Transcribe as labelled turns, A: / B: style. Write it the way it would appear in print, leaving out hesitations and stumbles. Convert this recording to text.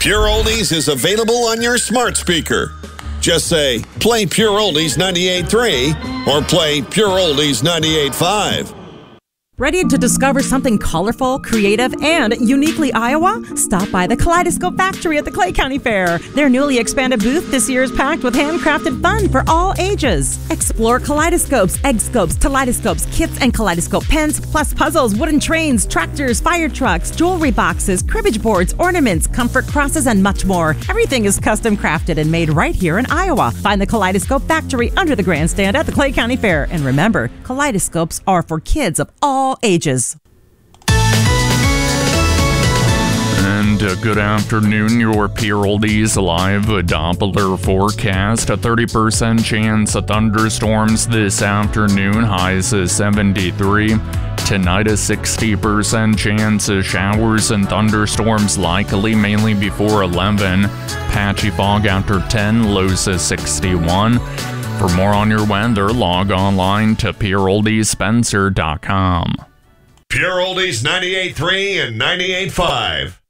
A: Pure Oldies is available on your smart speaker. Just say, play Pure Oldies 98.3 or play Pure Oldies 98.5.
B: Ready to discover something colorful, creative, and uniquely Iowa? Stop by the Kaleidoscope Factory at the Clay County Fair. Their newly expanded booth this year is packed with handcrafted fun for all ages. Explore kaleidoscopes, egg scopes, kaleidoscopes, kits and kaleidoscope pens, plus puzzles, wooden trains, tractors, fire trucks, jewelry boxes, cribbage boards, ornaments, comfort crosses, and much more. Everything is custom crafted and made right here in Iowa. Find the Kaleidoscope Factory under the grandstand at the Clay County Fair. And remember, kaleidoscopes are for kids of all ages.
C: And good afternoon, your Pure Oldies live Doppler forecast. A 30% chance of thunderstorms this afternoon, highs is 73. Tonight, a 60% chance of showers and thunderstorms likely, mainly before 11. Patchy fog after 10, lows is 61. For more on your weather, log online to pureoldiespencer.com.
A: Pure Oldies 98.3 and 98.5.